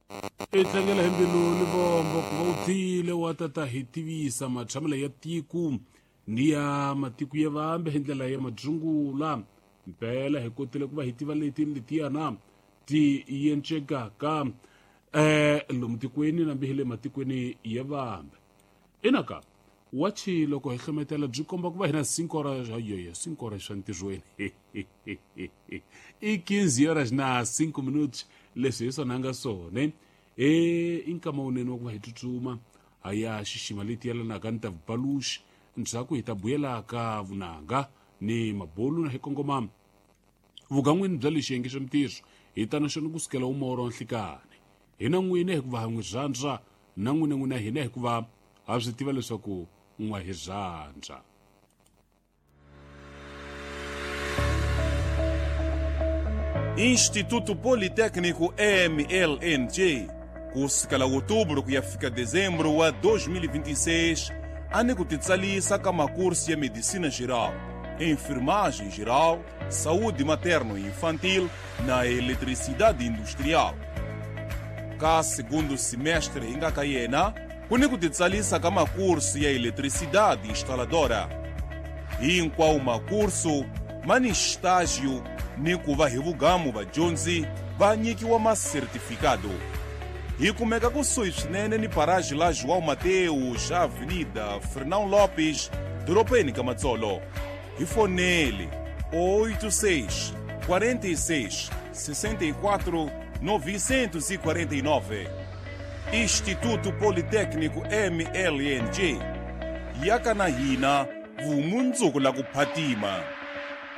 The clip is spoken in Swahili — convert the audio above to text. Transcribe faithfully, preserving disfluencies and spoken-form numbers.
e tlangela hembelo le bombo ku va u tile wa tata hi tivisa matshamelo ya tiko ni ya matiko ya vambe hi ndlela ya madrungula mpela hi kotile ku va hi tiva leti letiyana ti yencekaka eh lomu tikweni nambi hi le matikweni ya vambe inaka wachi loko hi hlometela byi komba ku va hina cinco horas ayoyo cinco horas swa ntirhweni i quinze horas na cinco minutos leswi hi swona nga swone e inkama unene wa ku va hi tsutsuma a ya xixima leti yelanaka ni ta vupaluxi ndzhaku hi ta buyela ka vunanga ni mabolu na hi kongoma vugan'wini bya le xiyenge xa mitirho hi ta na xona kusukela umoro nhlikani hina n'wine hi ku va n'wi rhandza na n'wina n'wina hina hi ku va ha swi tiva leswaku n'wa hi rhandza Instituto Politécnico M L N J, kusukela outubro ku ya fika dezembro wa dois mil e vinte e seis, ani ku titsalisa ka makursi ya medicina geral, enfermagem geral, saúde materno e infantil na eletricidade industrial. Ka segundo semestre inga ka yena, kuni ku titsalisa ka makursi ya eletricidade instaladora. Hinkwawo makurso mani estágio ni ku va hi vugamu vadyondzi va nyikiwa masertifikado. Hi kumeka kusuhi swinene ni paraji la João Mateus, Avenida Fernão Lopes, doropeni ka Matsolo. Hi fonele oito seis, quarenta e seis, sessenta e quatro, novecentos e quarenta e nove. Instituto Politécnico M L N J, yakanahina vumundzuku la ku phatima.